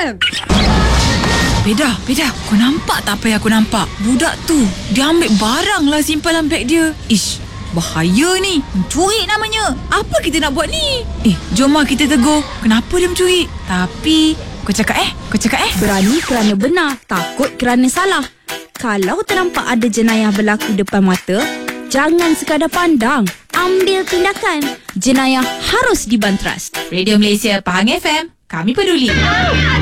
FM. Beda. Kau nampak tak apa yang aku nampak? Budak tu, dia ambil barang lah simpanan beg dia. Ish, bahaya ni. Mencuri namanya. Apa kita nak buat ni? Jom lah kita tegur. Kenapa dia mencuri? Tapi, kau cakap Berani kerana benar, takut kerana salah. Kalau ternampak ada jenayah berlaku depan mata, jangan sekadar pandang, ambil tindakan. Jenayah harus dibanteras. Radio Malaysia Pahang FM, kami peduli.